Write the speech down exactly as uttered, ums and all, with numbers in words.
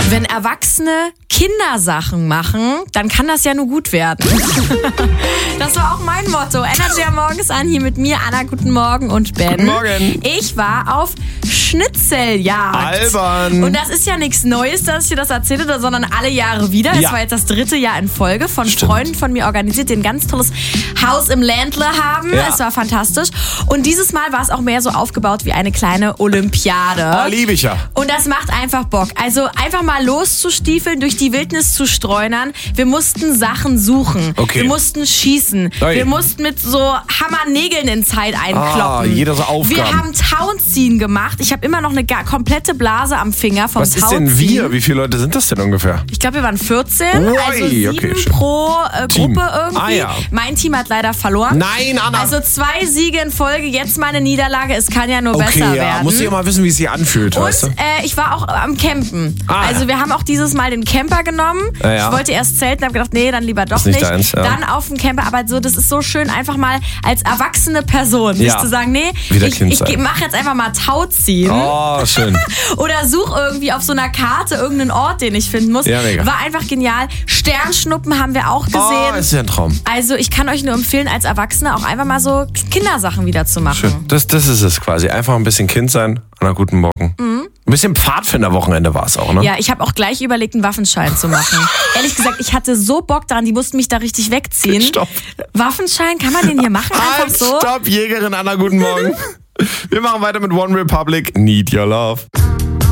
Wenn Erwachsene Kindersachen machen, dann kann das ja nur gut werden. Das war auch mein Motto. Energy am Morgen ist an, hier mit mir, Anna, guten Morgen und Ben. Guten Morgen. Ich war auf Schnitzeljagd. Albern. Und das ist ja nichts Neues, dass ich dir das erzähle, sondern alle Jahre wieder. Es Ja. war jetzt das dritte Jahr in Folge von Stimmt. Freunden von mir organisiert, die ein ganz tolles Haus im Ländle haben. Ja. Es war fantastisch. Und dieses Mal war es auch mehr so aufgebaut wie eine kleine Olympiade. Ah, liebe ich ja. Und das macht einfach Bock. Also einfach mal loszustiefeln, durch die Wildnis zu streunern. Wir mussten Sachen suchen. Okay. Wir mussten schießen. Ui. Wir mussten mit so Hammernägeln in Zeit einkloppen. Ah, jeder so Aufgaben. Wir haben Townziehen gemacht. Ich habe immer noch eine ga- komplette Blase am Finger vom Was ist Townziehen. denn wir? Wie viele Leute sind das denn ungefähr? Ich glaube, wir waren vierzehn, Ui, also sieben okay, schön. pro äh, Team. Gruppe irgendwie. Ah, ja. Mein Team hat leider verloren. Nein, Anna. Also zwei Siege in Folge, jetzt mal eine Niederlage. Es kann ja nur okay, besser ja. werden. Musst du ja mal wissen, wie es sich anfühlt, Und weißt du? äh, ich war auch am Campen. Ah, also ja. wir haben auch dieses Mal den Camper genommen. Ja, ja. Ich wollte erst zelten, habe gedacht, nee, dann lieber doch Ist nicht nicht. deins, ja. Dann auf dem Camper, aber so, das ist so schön, einfach mal als erwachsene Person Ja. nicht zu sagen, nee, Wieder ich, Kind ich sein. mache jetzt einfach mal Tauziehen. Oh, schön. Oder such irgendwie auf so einer Karte irgendeinen Ort, den ich finden muss. Ja, mega. War einfach genial. Sternschnuppen haben wir auch Oh, gesehen. ist ja ein Traum. Also ich kann euch nur empfehlen, als Erwachsene auch einfach mal so Kindersachen wieder zu machen. Schön. Das, das ist es quasi. Einfach ein bisschen Kind sein an einer guten Morgen. Mhm. Ein bisschen Pfadfinder-Wochenende war es auch, ne? Ja, ich habe auch gleich überlegt, einen Waffenschein zu machen. Ehrlich gesagt, ich hatte so Bock daran, die mussten mich da richtig wegziehen. Stopp. Waffenschein, kann man den hier machen? Einfach Halt, so? stopp, Jägerin Anna, guten Morgen. Wir machen weiter mit One Republic. Need Your Love.